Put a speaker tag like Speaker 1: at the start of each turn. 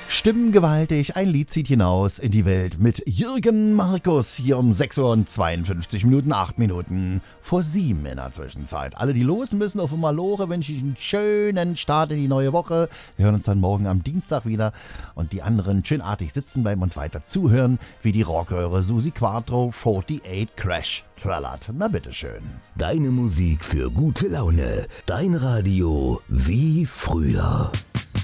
Speaker 1: Stimmengewaltig, ein Lied zieht hinaus in die Welt mit Jürgen Markus hier um 6 Uhr und 52 Minuten, 8 Minuten vor 7 in der Zwischenzeit. Alle, die los müssen auf dem Malore, wünsche ich einen schönen Start in die neue Woche. Wir hören uns dann morgen am Dienstag wieder und die anderen schönartig sitzen bleiben und weiter zuhören, wie die Rockhörer Susi Quattro 48 Crash trällert. Na bitteschön.
Speaker 2: Deine Musik für gute Laune. Dein Radio wie früher.